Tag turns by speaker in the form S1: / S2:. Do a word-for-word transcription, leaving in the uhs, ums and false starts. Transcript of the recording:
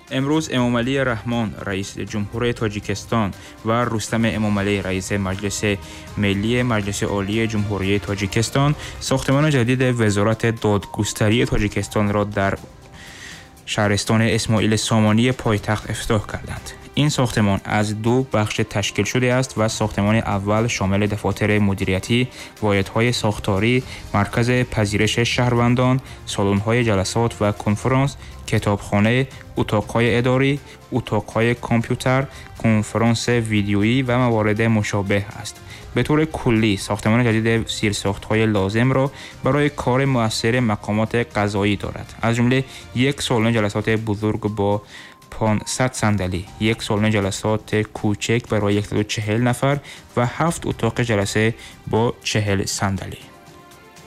S1: امروز امامعلی رحمان رئیس جمهور تاجیکستان و رستم امامعلی رئیس مجلس ملی مجلس عالی جمهوری تاجیکستان ساختمان جدید وزارت دادگستری تاجیکستان را در شهرستان اسماعیل سامانی پایتخت افتتاح کردند. این ساختمان از دو بخش تشکیل شده است و ساختمان اول شامل دفاتر مدیریتی، واحدهای ساختاری، مرکز پذیرش شهروندان، سالن‌های جلسات و کنفرانس، کتابخانه، اتاق‌های اداری، اتاق‌های کامپیوتر، کنفرانس ویدیویی و موارد مشابه است. به طور کلی ساختمان جدید زیرساخت‌های لازم را برای کار مؤثر مقامات قضایی دارد، از جمله یک سالن جلسات بزرگ با پانصد صندلی، یک سالن جلسات کوچک برای صد و چهل نفر و هفت اتاق جلسه با چهل صندلی.